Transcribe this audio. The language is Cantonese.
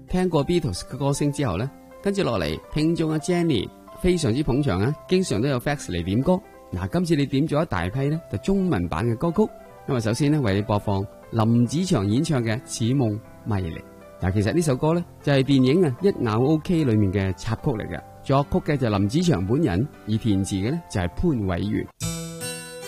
聽過 Beatles 嘅歌聲之後呢，跟住落嚟聽眾阿 Jenny 非常之捧場啊，經常都有 fax 嚟點歌。嗱，今次你點咗一大批呢，就中文版嘅歌曲。因為首先呢，為你播放林子祥演唱嘅《似夢迷離》。嗱，其實呢首歌呢，就係電影啊《一咬 OK》裏面嘅插曲嚟嘅，作曲嘅就林子祥本人，而填詞嘅呢，就係潘偉源。